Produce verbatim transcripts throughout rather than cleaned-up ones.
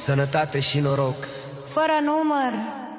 sănătate și noroc. Fără număr.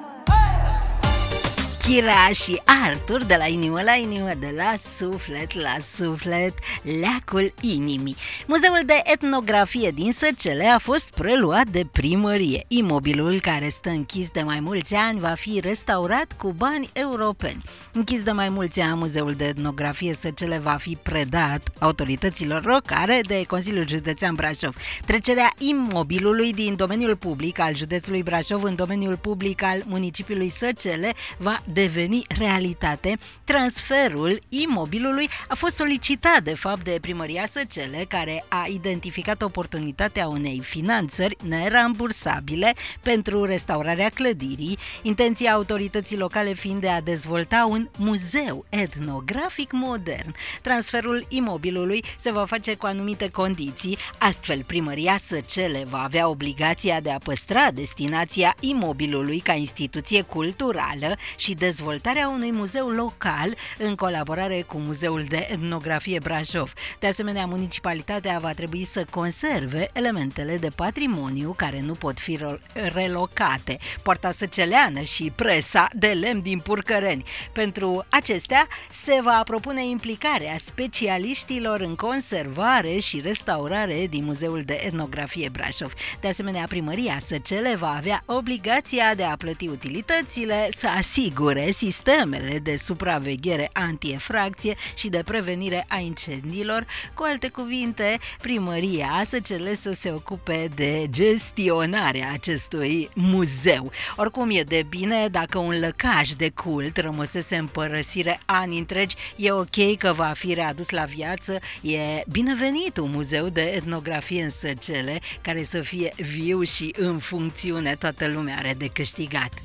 Chira și Artur, de la inimă la inimă, de la suflet la suflet, leacul inimii. Muzeul de etnografie din Săcele a fost preluat de primărie. Imobilul, care stă închis de mai mulți ani, va fi restaurat cu bani europeni. Închis de mai mulți ani, Muzeul de etnografie Săcele va fi predat autorităților locale de Consiliul Județean Brașov. Trecerea imobilului din domeniul public al județului Brașov în domeniul public al municipiului Săcele va deveni realitate. Transferul imobilului a fost solicitat de fapt de primăria Săcele, care a identificat oportunitatea unei finanțări nerambursabile pentru restaurarea clădirii, intenția autorității locale fiind de a dezvolta un muzeu etnografic modern. Transferul imobilului se va face cu anumite condiții, astfel primăria Săcele va avea obligația de a păstra destinația imobilului ca instituție culturală și dezvoltarea unui muzeu local în colaborare cu Muzeul de Etnografie Brașov. De asemenea, municipalitatea va trebui să conserve elementele de patrimoniu care nu pot fi relocate, poarta săceleană și presa de lemn din Purcăreni. Pentru acestea se va propune implicarea specialiștilor în conservare și restaurare din Muzeul de Etnografie Brașov. De asemenea, primăria Săcele va avea obligația de a plăti utilitățile, să asigure sistemele de supraveghere anti-efracție și de prevenire a incendiilor. Cu alte cuvinte, primăria Săcele să se ocupe de gestionarea acestui muzeu. Oricum, e de bine dacă un lăcaș de cult rămăsese în părăsire ani întregi, e ok că va fi readus la viață, e binevenit un muzeu de etnografie în Săcele care să fie viu și în funcțiune, toată lumea are de câștigat.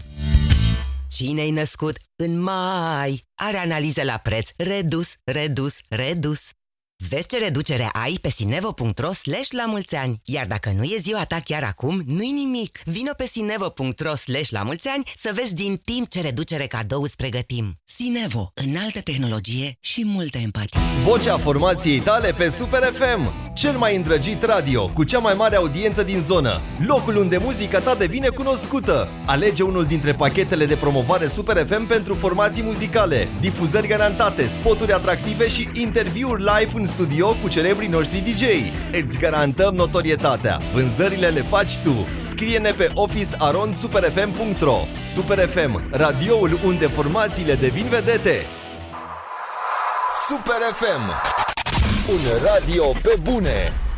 Cine-i născut în mai are analiză la preț redus, redus, redus. Vezi ce reducere ai pe sinevo punct ro slash la mulți ani. Iar dacă nu e ziua ta chiar acum, nu-i nimic. Vino pe sinevo punct ro slash la mulți ani să vezi din timp ce reducere cadou îți pregătim. Sinevo, înaltă tehnologie și multă empatie. Vocea formației tale pe Super F M, cel mai îndrăgit radio cu cea mai mare audiență din zonă. Locul unde muzica ta devine cunoscută. Alege unul dintre pachetele de promovare Super F M pentru formații muzicale, difuzări garantate, spoturi atractive și interviuri live în studio cu celebrii noștri D J. Îți garantăm notorietatea. Vânzările le faci tu. Scrie-ne pe office arond super f m punct ro. Super F M, radioul unde formațiile devin vedete. Super F M, un radio pe bune.